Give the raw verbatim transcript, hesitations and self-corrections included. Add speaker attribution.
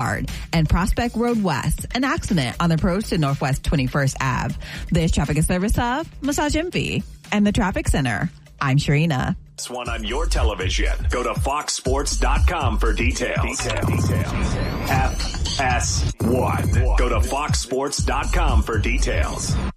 Speaker 1: Boulevard and Prospect Road West. An accident on the approach to Northwest twenty-first Avenue. This traffic is service of Massage Envy and the Traffic Center. I'm Sharina.
Speaker 2: This one on your television. Go to fox sports dot com for details. Details. Details. F S one. Go to fox sports dot com for details.